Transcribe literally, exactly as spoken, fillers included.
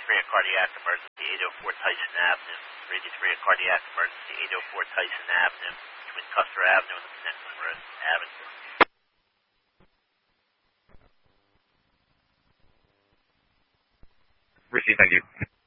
three, a cardiac emergency, eight oh four Tyson Avenue. three eighty-three, a cardiac emergency, eight oh four Tyson Avenue, between Custer Avenue and the Peninsula Avenue. Received, thank you.